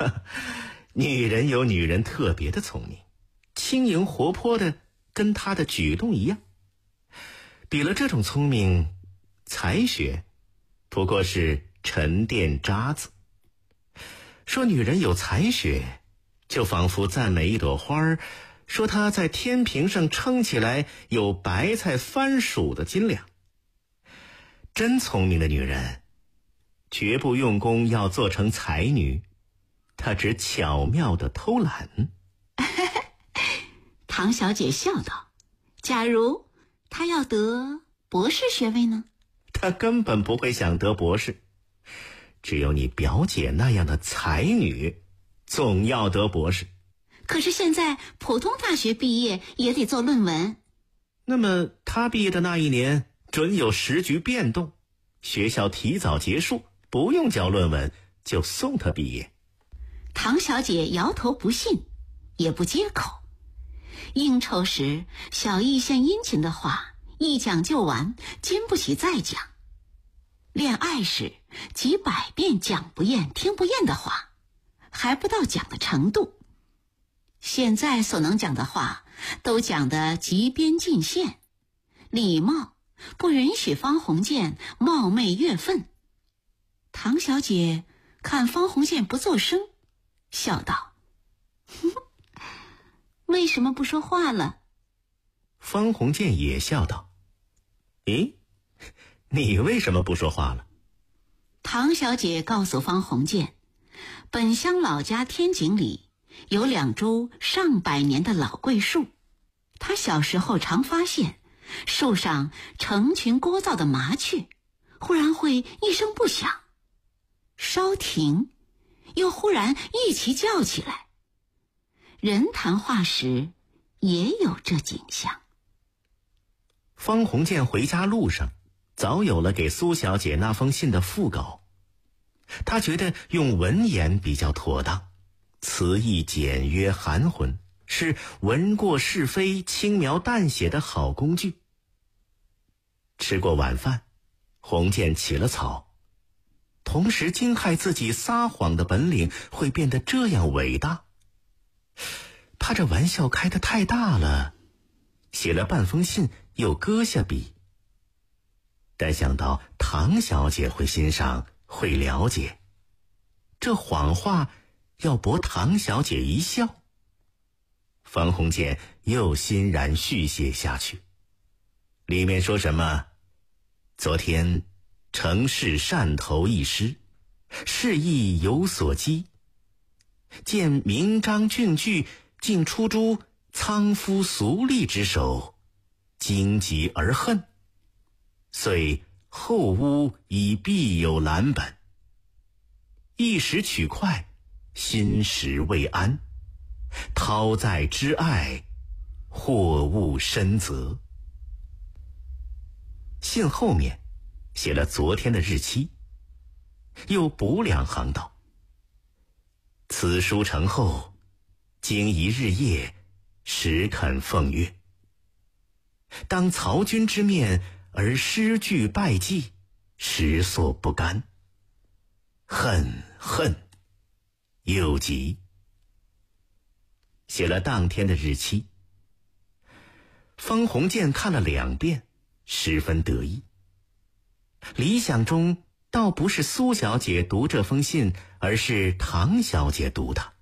女人有女人特别的聪明，轻盈活泼的跟她的举动一样。比了这种聪明，才学不过是沉淀渣子。说女人有才学，就仿佛赞美一朵花儿，说她在天平上称起来有白菜番薯的斤两。真聪明的女人绝不用功要做成才女，她只巧妙地偷懒。 唐小姐笑道，假如她要得博士学位呢？ 她根本不会想得博士，只有你表姐那样的才女总要得博士。 可是现在普通大学毕业也得做论文。 那么她毕业的那一年准有时局变动，学校提早结束，不用交论文就送她毕业。 唐小姐摇头不信，也不接口。应酬时小意献殷勤的话一讲就完，经不起再讲。恋爱时几百遍讲不厌听不厌的话，还不到讲的程度。现在所能讲的话都讲得极边尽限，礼貌不允许方鸿渐冒昧越分。唐小姐看方鸿渐不作声，笑道，为什么不说话了？ 方鸿渐也笑道，咦，你为什么不说话了？ 唐小姐告诉方鸿渐，本乡老家天井里有2株上百年的老桂树，她小时候常发现树上成群聒噪的麻雀，忽然会一声不响，稍停，又忽然一齐叫起来。人谈话时也有这景象。 方鸿渐回家路上早有了给苏小姐那封信的副稿，他觉得用文言比较妥当，词意简约含混，是文过是非轻描淡写的好工具。吃过晚饭，鸿渐起了草，同时惊骇自己撒谎的本领会变得这样伟大。怕这玩笑开得太大了，写了半封信又搁下笔。但想到唐小姐会欣赏会了解，这谎话要博唐小姐一笑，方鸿渐又欣然续写下去。里面说什么，昨天城市汕头一诗，示意有所讥，见明章俊句竟出诸苍夫俗吏之手，荆棘而恨，遂后屋以必有蓝本，一时取快，心时未安，讨在之爱，或误深责。信后面写了昨天的日期，又补2行道，此书成后，经一日夜，实肯奉阅。当曹军之面而失据败绩，实所不甘。恨又急。写了当天的日期。方鸿渐看了2遍，十分得意。理想中倒不是苏小姐读这封信，而是唐小姐读的。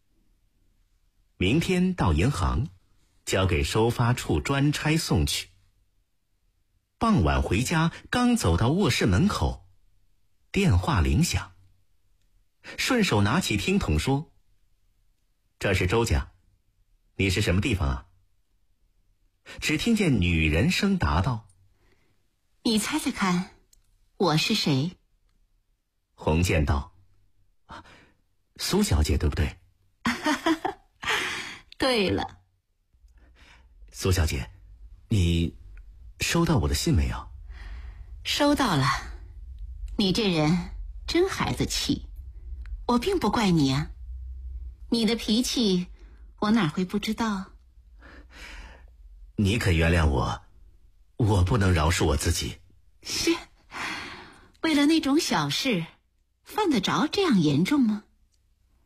明天到银行，交给收发处专差送去。傍晚回家，刚走到卧室门口，电话铃响，顺手拿起听筒说：“这是周家，你是什么地方啊？”只听见女人声答道：“ 你猜猜看，我是谁？” 鸿渐道：“苏小姐对不对？” 对了。 苏小姐，你收到我的信没有？ 收到了。你这人真孩子气，我并不怪你啊。你的脾气我哪会不知道？ 你肯原谅我，我不能饶恕我自己。 是，为了那种小事，犯得着这样严重吗？